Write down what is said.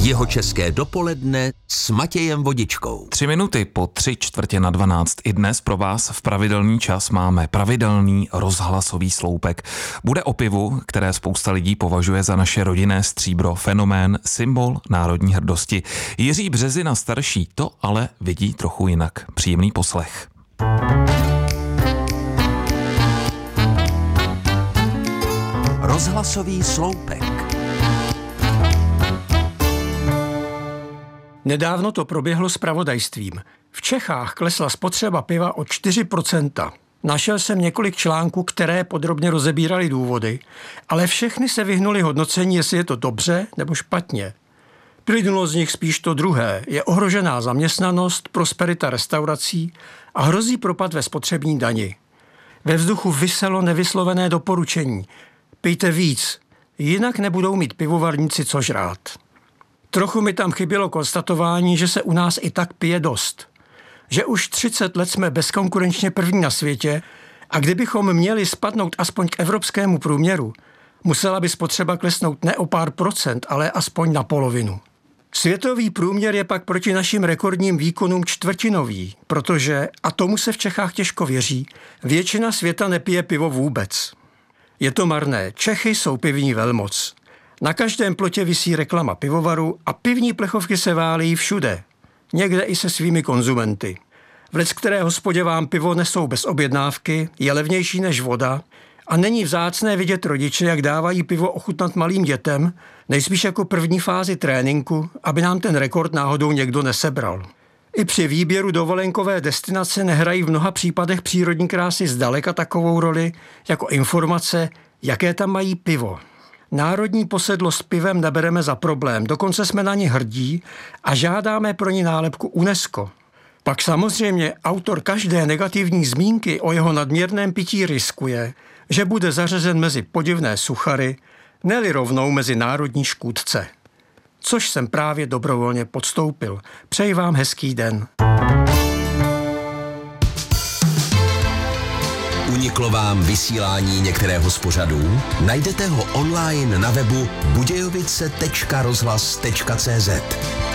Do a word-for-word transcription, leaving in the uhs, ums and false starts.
Jihočeské dopoledne s Matějem Vodičkou. Tři minuty po tři čtvrtě na dvanáct. I dnes pro vás v pravidelný čas máme pravidelný rozhlasový sloupek. Bude o pivu, které spousta lidí považuje za naše rodinné stříbro, fenomén, symbol národní hrdosti. Jiří Březina starší to ale vidí trochu jinak. Příjemný poslech. Rozhlasový sloupek. Nedávno to proběhlo zpravodajstvím. V Čechách klesla spotřeba piva o čtyři procenta. Našel jsem několik článků, které podrobně rozebíraly důvody, ale všechny se vyhnuly hodnocení, jestli je to dobře nebo špatně. Plynulo z nich spíš to druhé. Je ohrožená zaměstnanost, prosperita restaurací a hrozí propad ve spotřební dani. Ve vzduchu viselo nevyslovené doporučení. Pijte víc, jinak nebudou mít pivovarníci co žrát. Trochu mi tam chybělo konstatování, že se u nás i tak pije dost. Že už třicet let jsme bezkonkurenčně první na světě a kdybychom měli spadnout aspoň k evropskému průměru, musela by spotřeba klesnout ne o pár procent, ale aspoň na polovinu. Světový průměr je pak proti našim rekordním výkonům čtvrtinový, protože, a tomu se v Čechách těžko věří, většina světa nepije pivo vůbec. Je to marné, Čechy jsou pivní velmoc. Na každém plotě visí reklama pivovaru a pivní plechovky se válí všude. Někde i se svými konzumenty. V leckteré hospodě vám pivo nesou bez objednávky, je levnější než voda a není vzácné vidět rodiče, jak dávají pivo ochutnat malým dětem, nejspíš jako první fázi tréninku, aby nám ten rekord náhodou někdo nesebral. I při výběru dovolenkové destinace nehrají v mnoha případech přírodní krásy zdaleka takovou roli jako informace, jaké tam mají pivo. Národní posedlost pivem nebereme za problém, dokonce jsme na ní hrdí a žádáme pro ní nálepku UNESCO. Pak samozřejmě autor každé negativní zmínky o jeho nadměrném pití riskuje, že bude zařazen mezi podivné suchary, ne-li rovnou mezi národní škůdce. Což jsem právě dobrovolně podstoupil. Přeji vám hezký den. Uniklo vám vysílání některého z pořadů? Najdete ho online na webu budějovice tečka rozhlas tečka cé zet.